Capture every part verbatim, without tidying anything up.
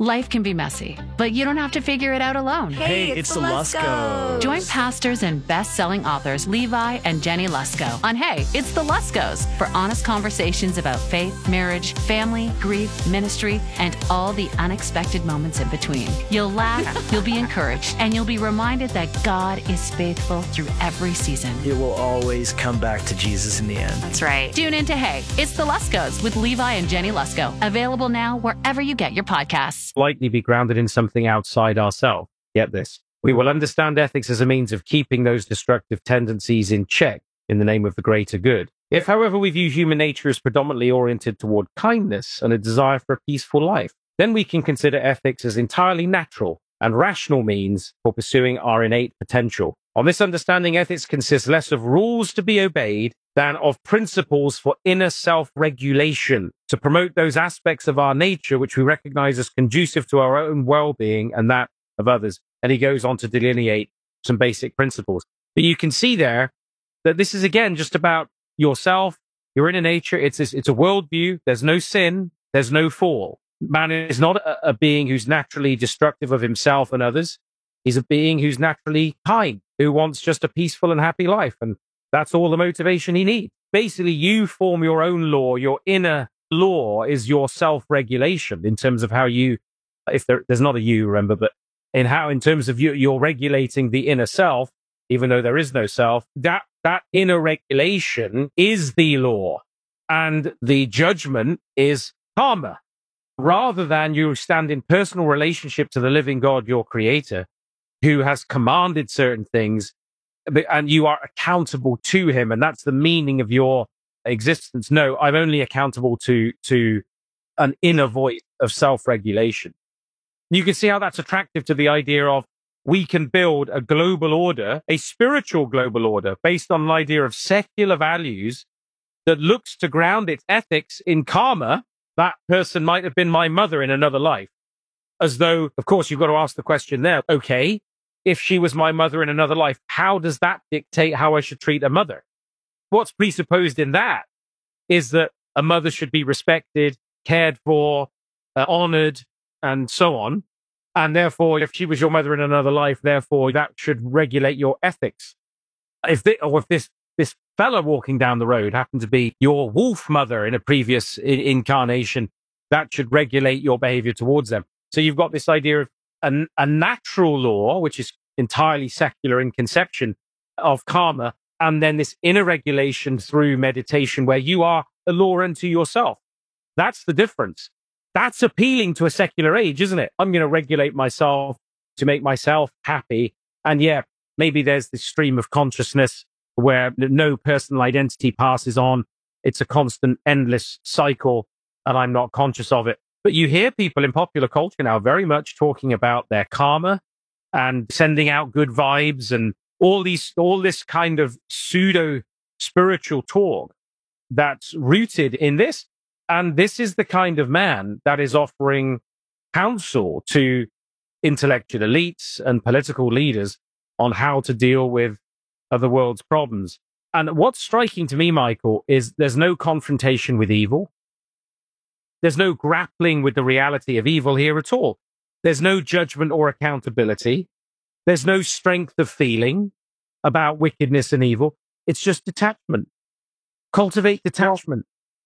Life can be messy, but you don't have to figure it out alone. Hey, Hey, it's, it's the the Luskos. Join pastors and best-selling authors Levi and Jenny Lusko on Hey, It's the Luskos for honest conversations about faith, marriage, family, grief, ministry, and all the unexpected moments in between. You'll laugh, you'll be encouraged, and you'll be reminded that God is faithful through every season. It will always come back to Jesus in the end. That's right. Tune in to Hey, It's the Luskos with Levi and Jenny Lusko. Available now wherever you get your podcasts. Likely be grounded in something outside ourselves. Get this. We will understand ethics as a means of keeping those destructive tendencies in check in the name of the greater good. If, however, we view human nature as predominantly oriented toward kindness and a desire for a peaceful life, then we can consider ethics as entirely natural and rational means for pursuing our innate potential. On this understanding, ethics consists less of rules to be obeyed than of principles for inner self-regulation to promote those aspects of our nature which we recognize as conducive to our own well-being and that of others. And he goes on to delineate some basic principles. But you can see there that this is, again, just about yourself, your inner nature. It's, it's, it's a worldview. There's no sin. There's no fall. Man is not a, a being who's naturally destructive of himself and others. He's a being who's naturally kind, who wants just a peaceful and happy life. And that's all the motivation he needs. Basically, you form your own law. Your inner law is your self-regulation in terms of how you, if there, there's not a you, remember, but in how, in terms of you, you're regulating the inner self, even though there is no self, that, that inner regulation is the law. And the judgment is karma. Rather than you stand in personal relationship to the living God, your creator, who has commanded certain things, and you are accountable to him. And that's the meaning of your existence. No, I'm only accountable to, to an inner voice of self-regulation. You can see how that's attractive to the idea of we can build a global order, a spiritual global order based on an idea of secular values that looks to ground its ethics in karma. That person might have been my mother in another life. As though, of course, you've got to ask the question there, okay, if she was my mother in another life, how does that dictate how I should treat a mother? What's presupposed in that is that a mother should be respected, cared for, uh, honored, and so on. And therefore, if she was your mother in another life, therefore, that should regulate your ethics. If they, or if this, this fella walking down the road happened to be your wolf mother in a previous I- incarnation, that should regulate your behavior towards them. So you've got this idea of a, a natural law, which is entirely secular in conception of karma, and then this inner regulation through meditation where you are a law unto yourself. That's the difference. That's appealing to a secular age, isn't it? I'm going to regulate myself to make myself happy. And yeah, maybe there's this stream of consciousness where no personal identity passes on. It's a constant, endless cycle, and I'm not conscious of it. But you hear people in popular culture now very much talking about their karma and sending out good vibes and all these, all this kind of pseudo spiritual talk that's rooted in this. And this is the kind of man that is offering counsel to intellectual elites and political leaders on how to deal with the world's problems. And what's striking to me, Michael, is there's no confrontation with evil. There's no grappling with the reality of evil here at all. There's no judgment or accountability. There's no strength of feeling about wickedness and evil. It's just detachment. Cultivate detachment.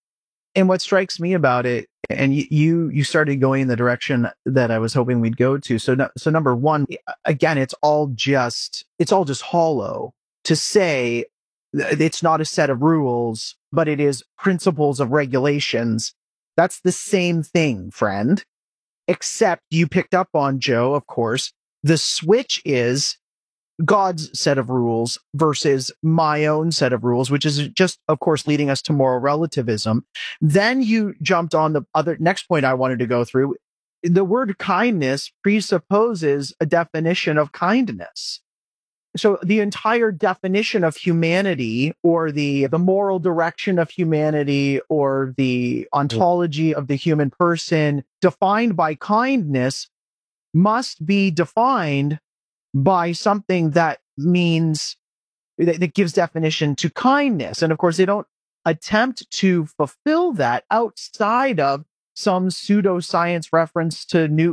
And what strikes me about it, and y- you you started going in the direction that I was hoping we'd go to. So no, so number one, again, it's all just it's all just hollow to say th- it's not a set of rules, but it is principles of regulations. That's the same thing, friend. Except you picked up on, Joe, of course, the switch is God's set of rules versus my own set of rules, which is just, of course, leading us to moral relativism. Then you jumped on the other next point I wanted to go through. The word kindness presupposes a definition of kindness. So the entire definition of humanity, or the, the moral direction of humanity, or the ontology of the human person defined by kindness must be defined by something that means, that, that gives definition to kindness. And of course, they don't attempt to fulfill that outside of some pseudoscience reference to Newton